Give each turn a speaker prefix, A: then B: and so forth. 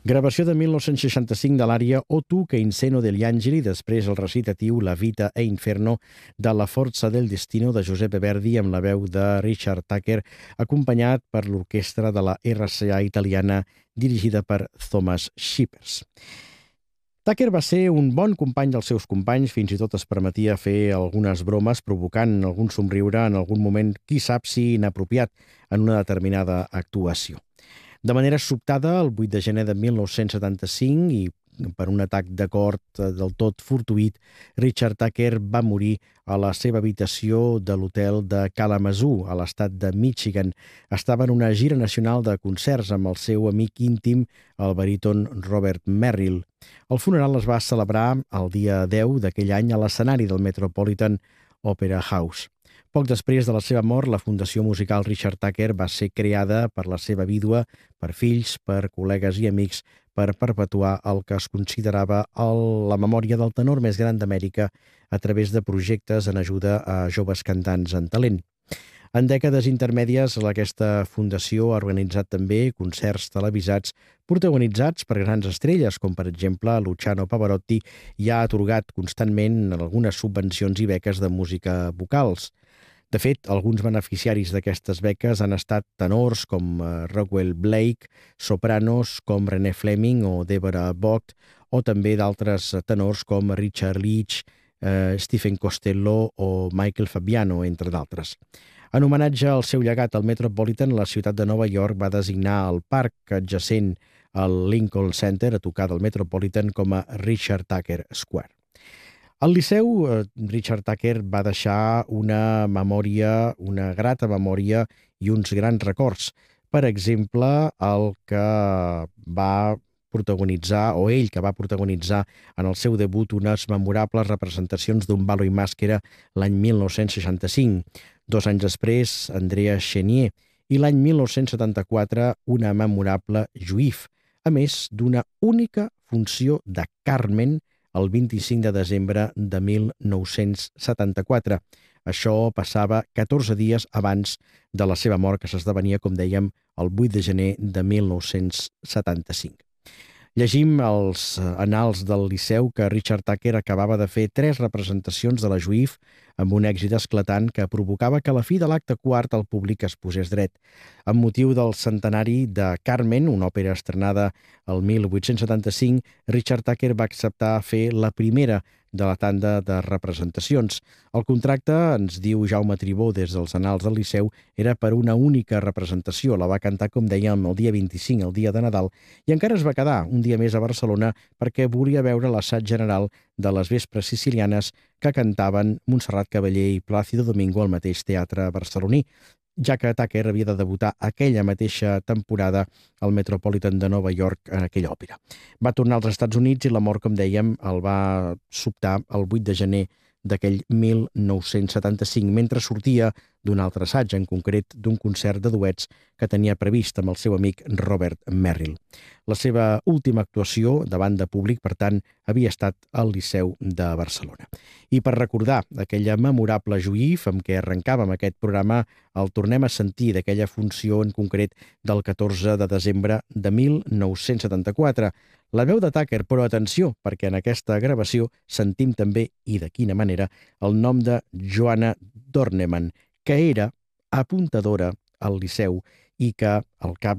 A: Gravació de 1965 de l'ària O tu che inseno degli angeli, després el recitatiu La vita e inferno de La forza del destino de Giuseppe Verdi amb la veu de Richard Tucker, acompanyat per l'orquestra de la RCA italiana dirigida per Thomas Schippers. Tucker va ser un bon company dels seus companys, fins i tot es permetia fer algunes bromes provocant algun somriure en algun moment, qui sap si inapropiat, en una determinada actuació. De manera sobtada, el 8 de gener de 1975, i per un atac de cor del tot fortuït, Richard Tucker va morir a la seva habitació de l'hotel de Kalamazoo, a l'estat de Michigan. Estava en una gira nacional de concerts amb el seu amic íntim, el baríton Robert Merrill. El funeral es va celebrar el dia 10 d'aquell any a l'escenari del Metropolitan Opera House. Poc després de la seva mort, la Fundació Musical Richard Tucker va ser creada per la seva vídua, per fills, per col·legues i amics, per perpetuar el que es considerava la memòria del tenor més gran d'Amèrica a través de projectes en ajuda a joves cantants en talent. En dècades intermèdies, aquesta fundació ha organitzat també concerts televisats protagonitzats per grans estrelles, com per exemple Luciano Pavarotti, i ha atorgat constantment algunes subvencions i beques de música vocals. De fet, alguns beneficiaris d'aquestes beques han estat tenors com Rockwell Blake, sopranos com René Fleming o Deborah Vogt, o també d'altres tenors com Richard Leach, Stephen Costello o Michael Fabiano, entre d'altres. En homenatge al seu llegat al Metropolitan, la ciutat de Nova York va designar el parc adjacent al Lincoln Center a tocar del Metropolitan com a Richard Tucker Square. Al Liceu, Richard Tucker va deixar una grata memòria i uns grans records. Per exemple, el que va protagonitzar, o ell que va protagonitzar en el seu debut unes memorables representacions d'un balo i màscara l'any 1965. 2 anys després, Andrea Chenier, i l'any 1974 una memorable Juif, a més d'una única funció de Carmen el 25 de desembre de 1974. Això passava 14 dies abans de la seva mort, que s'esdevenia, com dèiem, el 8 de gener de 1975. Llegim als annals del Liceu que Richard Tucker acabava de fer 3 representacions de la Juif amb un èxit esclatant que provocava que a la fi de l'acte quart el públic es posés dret. Amb motiu del centenari de Carmen, una òpera estrenada el 1875, Richard Tucker va acceptar fer la primera de la tanda de representacions. El contracte, ens diu Jaume Tribó des dels annals del Liceu, era per una única representació. La va cantar, com dèiem, el dia 25, el dia de Nadal, i encara es va quedar un dia més a Barcelona perquè volia veure l'assaig general de les vespres sicilianes que cantaven Montserrat Caballé i Plácido Domingo al mateix teatre barceloní, ja que Tucker havia de debutar aquella mateixa temporada al Metropolitan de Nova York en aquella òpera. Va tornar als Estats Units i la mort, com dèiem, el va sobtar el 8 de gener d'aquell 1975, mentre sortia d'un altre assaig, en concret d'un concert de duets que tenia previst amb el seu amic Robert Merrill. La seva última actuació davant de públic, per tant, havia estat al Liceu de Barcelona. I per recordar aquella memorable Juif amb què arrencàvem aquest programa, el tornem a sentir d'aquella funció en concret del 14 de desembre de 1974. La veu de Tucker, però atenció, perquè en aquesta gravació sentim també, i de quina manera, el nom de Joanna Dornemann, que era apuntadora al Liceu i que al cap